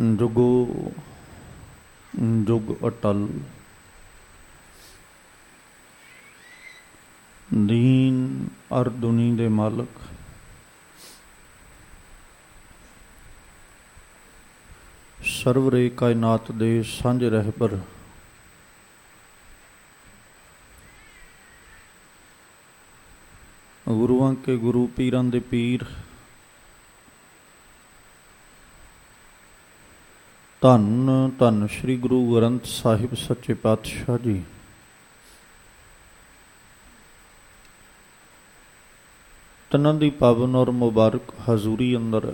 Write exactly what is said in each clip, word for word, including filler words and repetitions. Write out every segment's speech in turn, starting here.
ਜੁਗੋ ਜੁਗ ਅਟਲ, ਦੀਨ ਅਰ ਦੁਨੀ ਦੇ ਮਾਲਕ, ਸਰਵਰੇ ਕਾਇਨਾਤ ਦੇ ਸਾਂਝ ਰਹਿਬਰ, ਗੁਰੂਆਂ ਕੇ ਗੁਰੂ, ਪੀਰਾਂ ਦੇ ਪੀਰ, ਧੰਨ ਧੰਨ ਸ੍ਰੀ ਗੁਰੂ ਗ੍ਰੰਥ ਸਾਹਿਬ ਸੱਚੇ ਪਾਤਸ਼ਾਹ ਜੀ। ਤਨਾਂ ਦੀ ਪਾਵਨ ਔਰ ਮੁਬਾਰਕ ਹਜ਼ੂਰੀ ਅੰਦਰ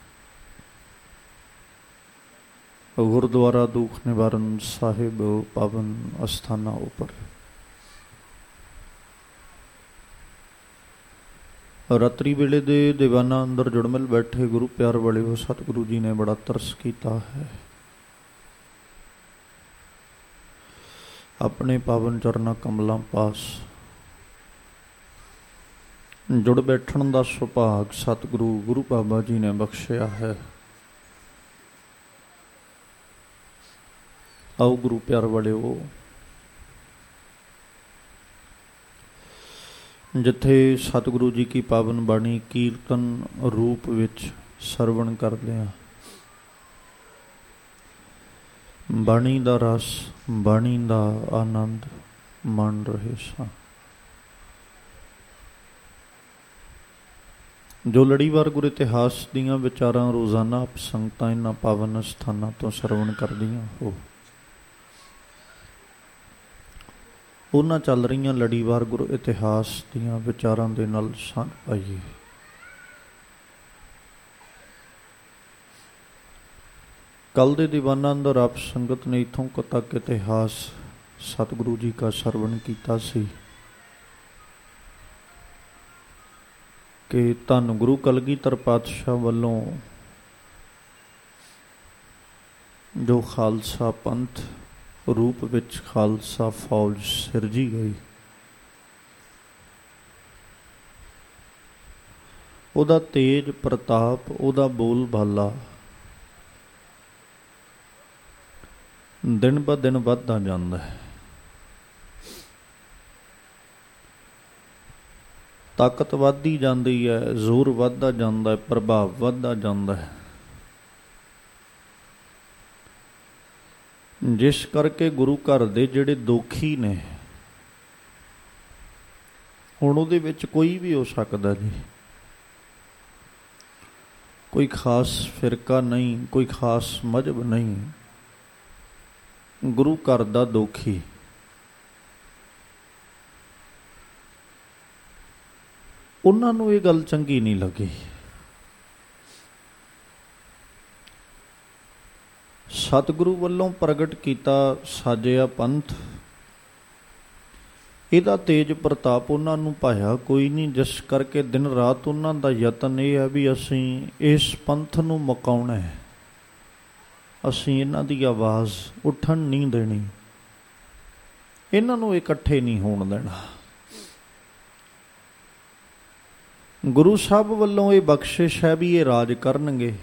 ਗੁਰਦੁਆਰਾ ਦੁੱਖ ਨਿਵਾਰਨ ਸਾਹਿਬ ਪਾਵਨ ਅਸਥਾਨਾਂ ਉੱਪਰ ਰਾਤਰੀ ਵੇਲੇ ਦੇ ਦੀਵਾਨਾਂ ਅੰਦਰ ਜੁੜਮਿਲ ਬੈਠੇ ਗੁਰੂ ਪਿਆਰ ਵਾਲਿਓ, ਸਤਿਗੁਰੂ ਜੀ ਨੇ ਬੜਾ ਤਰਸ ਕੀਤਾ ਹੈ। ਆਪਣੇ ਪਾਵਨ ਚਰਨਾਂ ਕਮਲਾਂ ਪਾਸ ਜੁੜ ਬੈਠਣ ਦਾ ਸੁਭਾਗ ਸਤਿਗੁਰੂ ਗੁਰੂ ਬਾਬਾ ਜੀ ਨੇ ਬਖਸ਼ਿਆ ਹੈ। ਆਓ ਗੁਰੂ ਪਿਆਰ ਵਾਲਿਓ, ਜਿੱਥੇ ਸਤਿਗੁਰੂ ਜੀ ਕੀ ਪਾਵਨ ਬਾਣੀ ਕੀਰਤਨ ਰੂਪ ਵਿੱਚ ਸਰਵਣ ਕਰਦੇ ਹਾਂ, ਬਾਣੀ ਦਾ ਰਸ, ਬਾਣੀ ਦਾ ਆਨੰਦ ਮਾਣ ਰਹੇ ਸਾਂ। ਜੋ ਲੜੀਵਾਰ ਗੁਰ ਇਤਿਹਾਸ ਦੀਆਂ ਵਿਚਾਰਾਂ ਰੋਜ਼ਾਨਾ ਆਪ ਸੰਗਤਾਂ ਇਹਨਾਂ ਪਾਵਨ ਸਥਾਨਾਂ ਤੋਂ ਸਰਵਣ ਕਰਦੀਆਂ ਹੋ, ਉਹਨਾਂ ਚੱਲ ਰਹੀਆਂ ਲੜੀਵਾਰ ਗੁਰੂ ਇਤਿਹਾਸ ਦੀਆਂ ਵਿਚਾਰਾਂ ਦੇ ਨਾਲ ਸਾਂਝ ਪਾਈਏ। ਕੱਲ ਦੇ ਦੀਵਾਨਾਂ ਅੰਦਰ ਆਪ ਸੰਗਤ ਨੇ ਇੱਥੋਂ ਕੁ ਤੱਕ ਇਤਿਹਾਸ ਸਤਿਗੁਰੂ ਜੀ ਦਾ ਸਰਵਣ ਕੀਤਾ ਸੀ ਕਿ ਧੰਨ ਗੁਰੂ ਕਲਗੀਧਰ ਪਾਤਸ਼ਾਹ ਵੱਲੋਂ ਜੋ ਖਾਲਸਾ ਪੰਥ ਰੂਪ ਵਿੱਚ ਖਾਲਸਾ ਫੌਜ ਸਿਰਜੀ ਗਈ, ਉਹਦਾ ਤੇਜ ਪ੍ਰਤਾਪ, ਉਹਦਾ ਬੋਲ ਬਾਲਾ ਦਿਨ ਬ ਦਿਨ ਵੱਧਦਾ ਜਾਂਦਾ ਹੈ। ਤਾਕਤ ਵੱਧਦੀ ਜਾਂਦੀ ਹੈ, ਜ਼ੋਰ ਵੱਧਦਾ ਜਾਂਦਾ ਹੈ, ਪ੍ਰਭਾਵ ਵੱਧਦਾ ਜਾਂਦਾ ਹੈ, ਜਿਸ ਕਰਕੇ ਗੁਰੂ ਘਰ ਦੇ ਜਿਹੜੇ ਦੋਖੀ ਨੇ, ਹੁਣ ਉਹਦੇ ਵਿੱਚ ਕੋਈ ਵੀ ਹੋ ਸਕਦਾ ਜੀ, ਕੋਈ ਖਾਸ ਫਿਰਕਾ ਨਹੀਂ, ਕੋਈ ਖਾਸ ਮਜ਼ਹਬ ਨਹੀਂ, ਗੁਰੂ ਘਰ ਦਾ ਦੋਖੀ ਉਹਨਾਂ ਨੂੰ ਇਹ ਗੱਲ ਚੰਗੀ ਨਹੀਂ ਲੱਗੀ। ਸਤਿਗੁਰੂ ਵੱਲੋਂ ਪ੍ਰਗਟ ਕੀਤਾ ਸਾਜਿਆ ਪੰਥ, ਇਹਦਾ ਤੇਜ ਪ੍ਰਤਾਪ ਉਹਨਾਂ ਨੂੰ ਭਾਇਆ ਕੋਈ ਨਹੀਂ, ਜਿਸ ਕਰਕੇ ਦਿਨ ਰਾਤ ਉਹਨਾਂ ਦਾ ਯਤਨ ਇਹ ਹੈ ਵੀ ਅਸੀਂ ਇਸ ਪੰਥ ਨੂੰ ਮੁਕਾਉਣਾ ਹੈ, ਅਸੀਂ ਇਹਨਾਂ ਦੀ ਆਵਾਜ਼ ਉੱਠਣ ਨਹੀਂ ਦੇਣੀ, ਇਹਨਾਂ ਨੂੰ ਇਕੱਠੇ ਨਹੀਂ ਹੋਣ ਦੇਣਾ। ਗੁਰੂ ਸਾਹਿਬ ਵੱਲੋਂ ਇਹ ਬਖਸ਼ਿਸ਼ ਹੈ ਵੀ ਇਹ ਰਾਜ ਕਰਨਗੇ।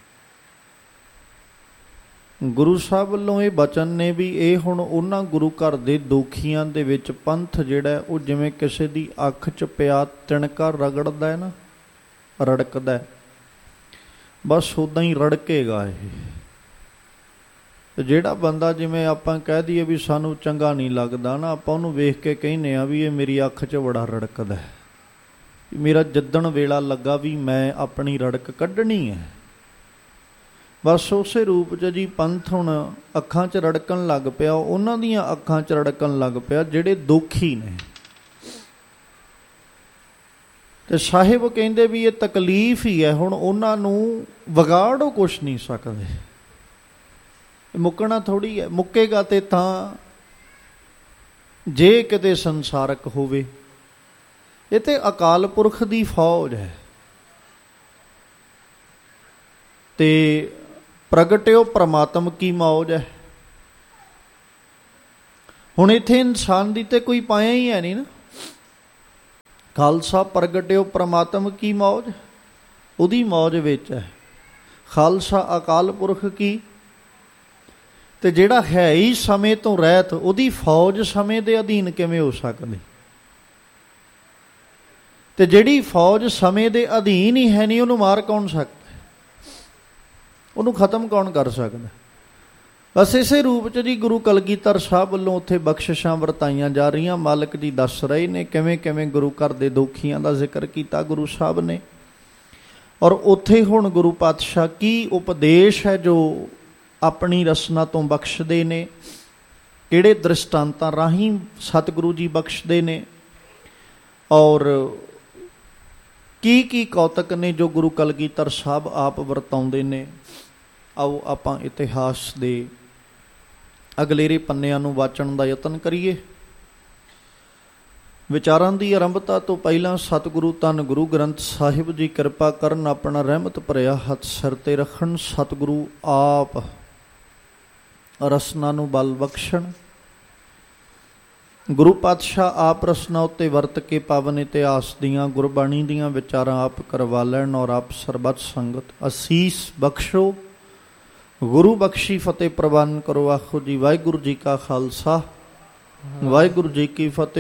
ਗੁਰੂ ਸਾਹਿਬ ਵੱਲੋਂ ਇਹ ਬਚਨ ਨੇ ਵੀ ਇਹ ਹੁਣ ਉਹਨਾਂ ਗੁਰੂ ਘਰ ਦੇ ਦੋਖੀਆਂ ਦੇ ਵਿੱਚ ਪੰਥ ਜਿਹੜਾ ਉਹ ਜਿਵੇਂ ਕਿਸੇ ਦੀ ਅੱਖ 'ਚ ਪਿਆ ਤਿਣਕਾ ਰਗੜਦਾ ਹੈ ਨਾ, ਰੜਕਦਾ, ਬਸ ਉੱਦਾਂ ਹੀ ਰੜਕੇਗਾ ਇਹ। ਜਿਹੜਾ ਬੰਦਾ ਜਿਵੇਂ ਆਪਾਂ ਕਹਿ ਦਈਏ ਵੀ ਸਾਨੂੰ ਚੰਗਾ ਨਹੀਂ ਲੱਗਦਾ ਨਾ, ਆਪਾਂ ਉਹਨੂੰ ਵੇਖ ਕੇ ਕਹਿੰਦੇ ਹਾਂ ਵੀ ਇਹ ਮੇਰੀ ਅੱਖ 'ਚ ਬੜਾ ਰੜਕਦਾ, ਮੇਰਾ ਜਿੱਦਣ ਵੇਲਾ ਲੱਗਾ ਵੀ ਮੈਂ ਆਪਣੀ ਰੜਕ ਕੱਢਣੀ ਹੈ। ਬਸ ਉਸੇ ਰੂਪ 'ਚ ਜੀ ਪੰਥ ਹੁਣ ਅੱਖਾਂ 'ਚ ਰੜਕਣ ਲੱਗ ਪਿਆ, ਉਹਨਾਂ ਦੀਆਂ ਅੱਖਾਂ 'ਚ ਰੜਕਣ ਲੱਗ ਪਿਆ ਜਿਹੜੇ ਦੋਖੀ ਨੇ। ਤੇ ਸਾਹਿਬ ਕਹਿੰਦੇ ਵੀ ਇਹ ਤਕਲੀਫ ਹੀ ਹੈ, ਹੁਣ ਉਹਨਾਂ ਨੂੰ ਵਿਗਾੜ ਉਹ ਕੁਛ ਨਹੀਂ ਸਕਦੇ, ਮੁੱਕਣਾ ਥੋੜ੍ਹੀ ਹੈ। ਮੁੱਕੇਗਾ ਤੇ ਤਾਂ ਜੇ ਕਿਤੇ ਸੰਸਾਰਕ ਹੋਵੇ, ਇਹ ਤੇ ਅਕਾਲ ਪੁਰਖ ਦੀ ਫੌਜ ਹੈ। ਤੇ ਪ੍ਰਗਟਿਓ ਪ੍ਰਮਾਤਮ ਕੀ ਮੌਜ ਹੈ। ਹੁਣ ਇੱਥੇ ਇਨਸਾਨ ਦੀ ਤੇ ਕੋਈ ਪਾਇਆ ਹੀ ਹੈ ਨਹੀਂ ਨਾ। ਖਾਲਸਾ ਪ੍ਰਗਟਿਓ ਪ੍ਰਮਾਤਮ ਕੀ ਮੌਜ, ਉਹਦੀ ਮੌਜ ਵਿੱਚ ਹੈ। ਖਾਲਸਾ ਅਕਾਲ ਪੁਰਖ ਕੀ ਤੇ ਜਿਹੜਾ ਹੈ ਹੀ ਸਮੇਂ ਤੋਂ ਰਹਿਤ, ਉਹਦੀ ਫੌਜ ਸਮੇਂ ਦੇ ਅਧੀਨ ਕਿਵੇਂ ਹੋ ਸਕਦੀ? ਤੇ ਜਿਹੜੀ ਫੌਜ ਸਮੇਂ ਦੇ ਅਧੀਨ ਹੀ ਹੈ ਨਹੀਂ, ਉਹਨੂੰ ਮਾਰ ਕੌਣ ਸਕਦਾ? ਉਹਨੂੰ ਖਤਮ ਕੌਣ ਕਰ ਸਕਦਾ? ਬਸ ਇਸੇ ਰੂਪ 'ਚ ਜੀ ਗੁਰੂ ਕਲਗੀਧਰ ਸਾਹਿਬ ਵੱਲੋਂ ਉੱਥੇ ਬਖਸ਼ਿਸ਼ਾਂ ਵਰਤਾਈਆਂ ਜਾ ਰਹੀਆਂ। ਮਾਲਕ ਜੀ ਦੱਸ ਰਹੇ ਨੇ ਕਿਵੇਂ ਕਿਵੇਂ ਗੁਰੂ ਘਰ ਦੇ ਦੋਖੀਆਂ ਦਾ ਜ਼ਿਕਰ ਕੀਤਾ ਗੁਰੂ ਸਾਹਿਬ ਨੇ। ਔਰ ਉੱਥੇ ਹੁਣ ਗੁਰੂ ਪਾਤਸ਼ਾਹ ਕੀ ਉਪਦੇਸ਼ ਹੈ ਜੋ ਆਪਣੀ ਰਸਨਾ ਤੋਂ ਬਖਸ਼ਦੇ ਨੇ, ਕਿਹੜੇ ਦ੍ਰਿਸ਼ਟਾਂਤਾਂ ਰਾਹੀਂ ਸਤਿਗੁਰੂ ਜੀ ਬਖਸ਼ਦੇ ਨੇ, ਔਰ ਕੀ ਕੀ ਕੌਤਕ ਨੇ ਜੋ ਗੁਰੂ ਕਲਗੀਧਰ ਸਾਹਿਬ ਆਪ ਵਰਤਾਉਂਦੇ ਨੇ। ਆਓ ਆਪਾਂ ਇਤਿਹਾਸ ਦੇ ਅਗਲੇਰੇ ਪੰਨਿਆਂ ਨੂੰ ਵਾਚਣ ਦਾ ਯਤਨ ਕਰੀਏ। ਵਿਚਾਰਾਂ ਦੀ ਆਰੰਭਤਾ ਤੋਂ ਪਹਿਲਾਂ ਸਤਿਗੁਰੂ ਧੰਨ ਗੁਰੂ ਗ੍ਰੰਥ ਸਾਹਿਬ ਜੀ ਕਿਰਪਾ ਕਰਨ, ਆਪਣਾ ਰਹਿਮਤ ਭਰਿਆ ਹੱਥ ਸਿਰ ਤੇ ਰੱਖਣ। ਸਤਿਗੁਰੂ ਆਪ ਰਸਨਾ ਨੂੰ ਬਲ ਬਖਸ਼ਣ। ਗੁਰੂ ਪਾਤਸ਼ਾਹ ਆਪ ਰਸਨਾ ਉੱਤੇ ਵਰਤ ਕੇ ਪਾਵਨ ਇਤਿਹਾਸ ਦੀਆਂ ਗੁਰਬਾਣੀ ਦੀਆਂ ਵਿਚਾਰਾਂ ਆਪ ਕਰਵਾ ਲੈਣ ਔਰ ਆਪ ਸਰਬੱਤ ਸੰਗਤ ਅਸੀਸ ਬਖਸ਼ੋ। ਗੁਰੂ ਬਖਸ਼ੀ ਫਤਿਹ ਪ੍ਰਵਾਨ ਕਰੋ। ਆਖੋ ਜੀ ਵਾਹਿਗੁਰੂ ਜੀ ਕਾ ਖਾਲਸਾ, ਵਾਹਿਗੁਰੂ ਜੀ ਕੀ ਫਤਿਹ।